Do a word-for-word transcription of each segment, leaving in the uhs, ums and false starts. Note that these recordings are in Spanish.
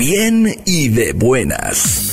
Bien y de buenas.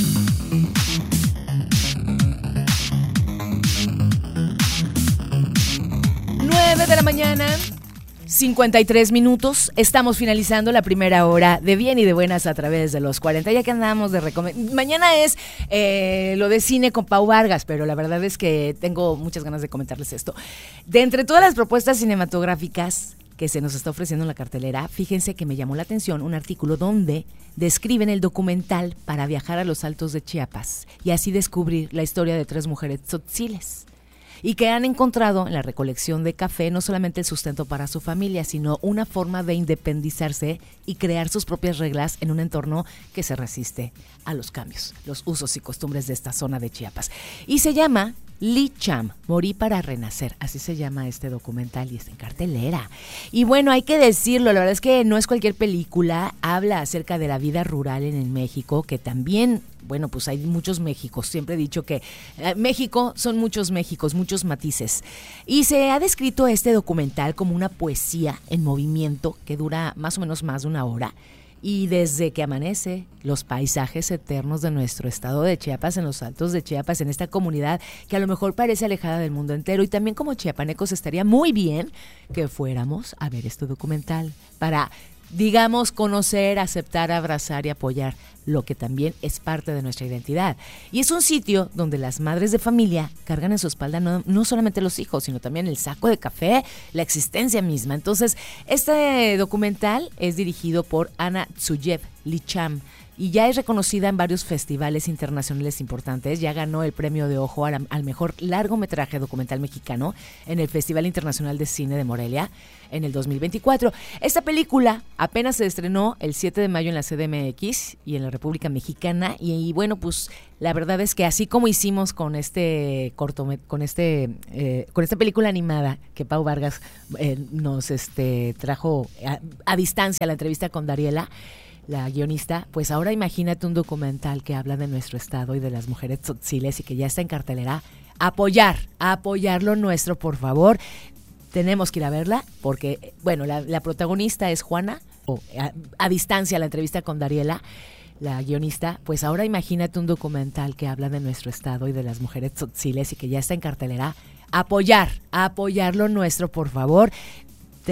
nueve de la mañana, cincuenta y tres minutos. Estamos finalizando la primera hora de Bien y de Buenas a través de los cuarenta. Ya que andamos de recomendación. Mañana es eh, lo de cine con Pau Vargas, pero la verdad es que tengo muchas ganas de comentarles esto. De entre todas las propuestas cinematográficas que se nos está ofreciendo en la cartelera, fíjense que me llamó la atención un artículo donde describen el documental para viajar a los Altos de Chiapas y así descubrir la historia de tres mujeres tzotziles, y que han encontrado en la recolección de café no solamente el sustento para su familia, sino una forma de independizarse y crear sus propias reglas en un entorno que se resiste a los cambios, los usos y costumbres de esta zona de Chiapas. Y se llama Licham, Morí para Renacer, así se llama este documental y está en cartelera. Y bueno, hay que decirlo, la verdad es que no es cualquier película, habla acerca de la vida rural en el México, que también, bueno, pues hay muchos Méxicos, siempre he dicho que eh, México son muchos Méxicos, muchos matices. Y se ha descrito este documental como una poesía en movimiento que dura más o menos más de una hora. Y desde que amanece, los paisajes eternos de nuestro estado de Chiapas, en los Altos de Chiapas, en esta comunidad que a lo mejor parece alejada del mundo entero. Y también como chiapanecos estaría muy bien que fuéramos a ver este documental para, digamos, conocer, aceptar, abrazar y apoyar lo que también es parte de nuestra identidad. Y es un sitio donde las madres de familia cargan en su espalda no, no solamente los hijos, sino también el saco de café, la existencia misma. Entonces, este documental es dirigido por Ana Tsuyev Licham y ya es reconocida en varios festivales internacionales importantes. Ya ganó el premio de Ojo al, al mejor largometraje documental mexicano en el Festival Internacional de Cine de Morelia en el dos mil veinticuatro. Esta película apenas se estrenó el siete de mayo en la C D M X y en la República Mexicana y, y bueno, pues la verdad es que así como hicimos con este corto, con este eh, con esta película animada que Pau Vargas eh, nos este trajo a, a distancia, la entrevista con Dariela, la guionista, pues ahora imagínate un documental que habla de nuestro estado y de las mujeres tzotziles y que ya está en cartelera. Apoyar, apoyar lo nuestro, por favor. Tenemos que ir a verla porque, bueno, la, la protagonista es Juana, o a, a distancia la entrevista con Dariela, la guionista, pues ahora imagínate un documental que habla de nuestro estado y de las mujeres tzotziles y que ya está en cartelera. Apoyar, apoyar lo nuestro, por favor.